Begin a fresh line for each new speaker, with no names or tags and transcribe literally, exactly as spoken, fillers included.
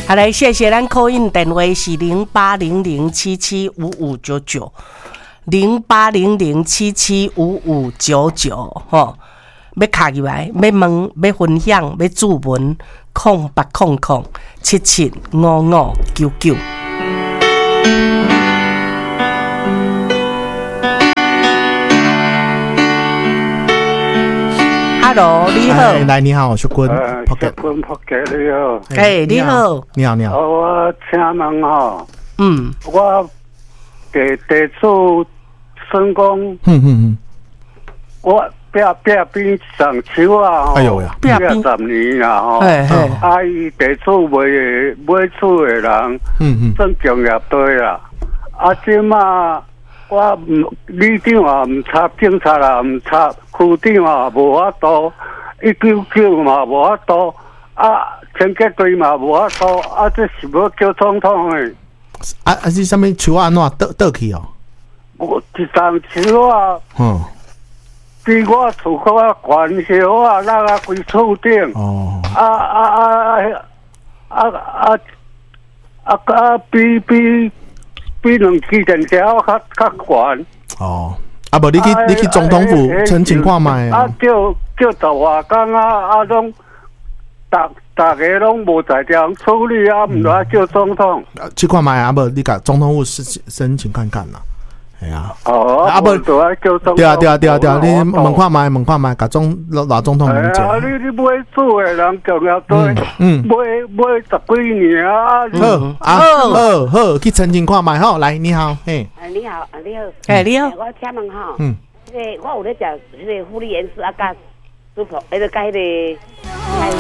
好来，谢谢咱call in电话是零八零零七七五五九九，零八零零七七五五九九吼。要卡入来，要问，要分享，要注文，空八空空七七五五九九。Hello， 你好。
来，你好，小君。
小君朴杰你好。
哎，你好。
你好，你好。
我请问吼，
嗯，
我地地主算讲，
嗯嗯嗯，
我壁壁边上树啊，
哎呦呀，
壁十年啦吼，啊伊地主买买厝的人，
嗯嗯，
算工业队啦，啊即马。我唔，里长啊唔插，警察啊唔插，区长啊无法度，一九九嘛无法度，啊清洁队嘛无法度，啊这是要叫总统的。
啊啊是啥物树啊？安怎倒倒去哦？
我一丛树啊，
嗯，
比我厝较啊悬些啊，拉啊规厝顶。哦。啊啊啊啊啊啊啊！比比。比两支电条较较悬
哦，啊无你去你去总统府申请看卖
啊？叫叫十外工啊，啊拢，大大家拢无在这处理啊，唔来叫总统。
去看卖啊？无你甲总统府申申请看看啦。系啊。
哦。啊无就爱叫总统。
对啊对啊对啊对啊！你问看卖问看卖，甲总老总统问者。
啊！你你买厝的人重要多，
嗯，
买买十几年啊。
好啊好好，去申请看卖吼。来，你好，嘿。
啊你好，啊你好，
哎你好，
我请问吼，
嗯，
这个我有咧食迄个护理盐水啊，加舒服，迄个加迄个。